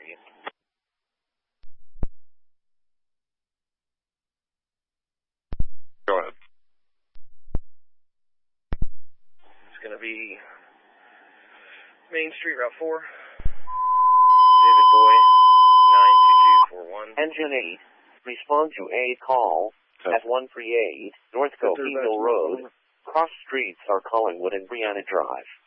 you. Go ahead. It's going to be Main Street, Route 4. David Boy, 92241. Engine 8, respond to a call at 138 North Coquille Road. Cross streets are Collingwood and Brianna Drive.